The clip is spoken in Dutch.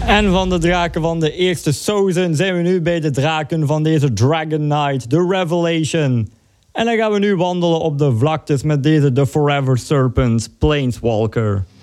En van de draken van de eerste Chosen zijn we nu bij de draken van deze Dragon Knight, de Revelation. En dan gaan we nu wandelen op de vlaktes met deze The Forever Serpent, Planeswalker.